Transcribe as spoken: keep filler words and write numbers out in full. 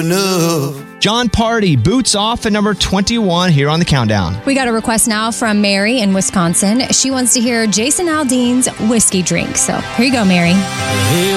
enough. John Party, Boots Off at number twenty-one here on the countdown. We got a request now from Mary in Wisconsin. She wants to hear Jason Aldean's Whiskey Drink. So here you go, Mary. Hey,